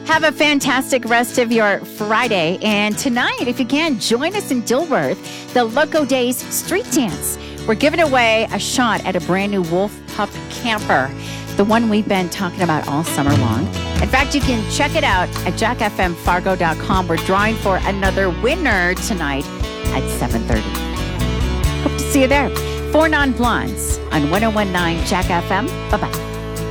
Have a fantastic rest of your Friday. And tonight, if you can, join us in Dilworth, the Loco Days Street Dance. We're giving away a shot at a brand new Wolf Pup camper, the one we've been talking about all summer long. In fact, you can check it out at jackfmfargo.com. We're drawing for another winner tonight at 7:30. Hope to see you there. 4 Non-Blondes on 101.9 Jack FM. Bye-bye.